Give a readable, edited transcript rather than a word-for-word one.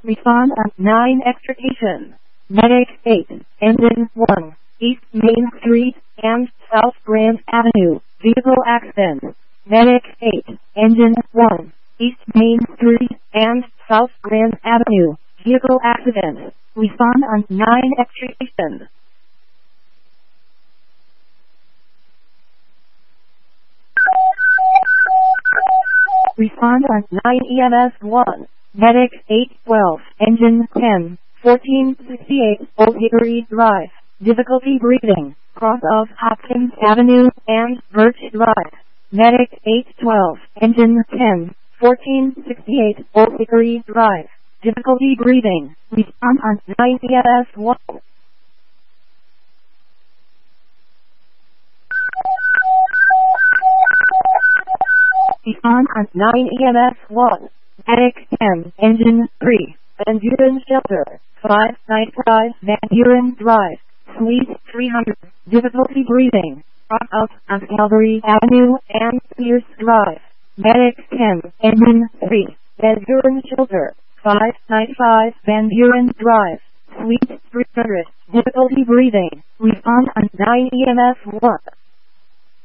Respond on 9 extrication. Medic 8, Engine 1, East Main Street and South Grand Avenue, vehicle accident. Medic 8, Engine 1, East Main Street and South Grand Avenue, vehicle accident. Respond on 9 extrication. Respond on 9 EMS 1, Medic 812, Engine 10, 1468, Old Hickory Drive, difficulty breathing, cross of Hopkins Avenue and Birch Drive. Medic 812, Engine 10, 1468, Old Hickory Drive, difficulty breathing. Respond on 9 EMS 1. Respond on 9 EMS 1, Medic 10, Engine 3, Van Buren Shelter, 595 Van Buren Drive, Suite 300, difficulty breathing, cross out of Calvary Avenue and Pierce Drive. Medic 10, Engine 3, Van Buren Shelter, 595 Van Buren Drive, Suite 300, difficulty breathing. Respond on 9 EMS 1.